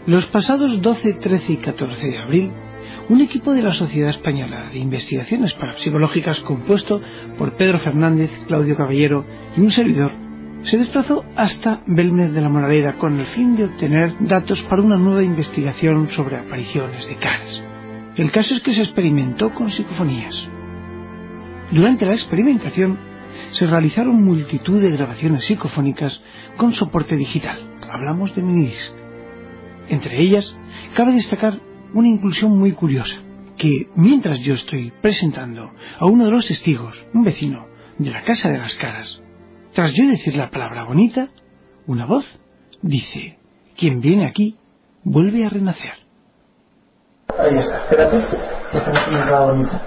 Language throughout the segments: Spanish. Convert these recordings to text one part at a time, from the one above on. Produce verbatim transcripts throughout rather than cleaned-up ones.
Los pasados doce, trece y catorce de abril, un equipo de la Sociedad Española de Investigaciones Parapsicológicas compuesto por Pedro Fernández, Claudio Caballero y un servidor se desplazó hasta Belmez de la Moraleda con el fin de obtener datos para una nueva investigación sobre apariciones de caras. El caso es que se experimentó con psicofonías. Durante la experimentación se realizaron multitud de grabaciones psicofónicas con soporte digital. Hablamos de minidisc. Entre ellas, cabe destacar una inclusión muy curiosa, que mientras yo estoy presentando a uno de los testigos, un vecino de la Casa de las Caras, tras yo decir la palabra bonita, una voz dice: quien viene aquí vuelve a renacer. Ahí está, espérate, que tengo una palabra bonita.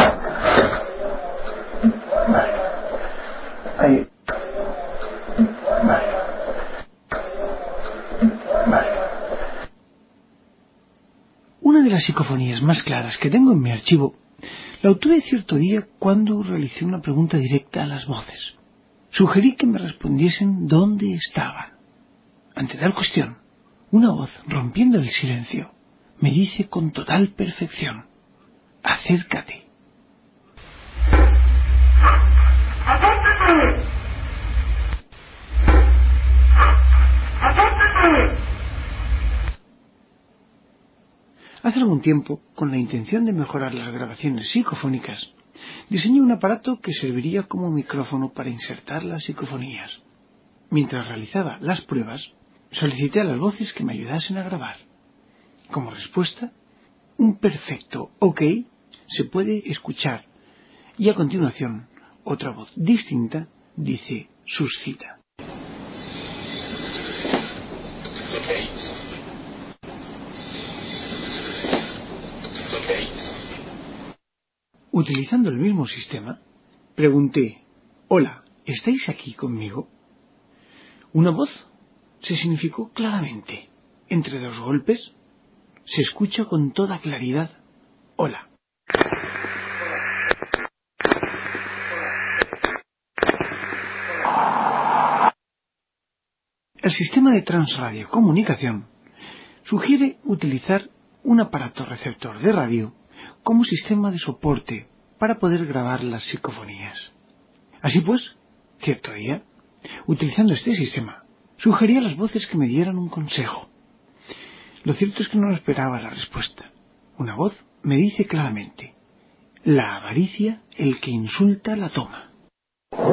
Vale. Ahí. Vale. Vale. Una de las psicofonías más claras que tengo en mi archivo la obtuve cierto día cuando realicé una pregunta directa a las voces. Sugerí que me respondiesen dónde estaban. Ante tal cuestión, una voz, rompiendo el silencio, me dice con total perfección: acércate. Hace algún tiempo, con la intención de mejorar las grabaciones psicofónicas, diseñé un aparato que serviría como micrófono para insertar las psicofonías. Mientras realizaba las pruebas, solicité a las voces que me ayudasen a grabar. Como respuesta, un perfecto OK se puede escuchar, y a continuación, otra voz distinta dice: suscita. Utilizando el mismo sistema, pregunté: hola, ¿estáis aquí conmigo? Una voz se significó claramente. Entre dos golpes, se escucha con toda claridad: hola. El sistema de transradiocomunicación sugiere utilizar un aparato receptor de radio como sistema de soporte para poder grabar las psicofonías. Así pues, cierto día, utilizando este sistema, sugerí a las voces que me dieran un consejo. Lo cierto es que no esperaba la respuesta. Una voz me dice claramente: la avaricia, el que insulta la toma.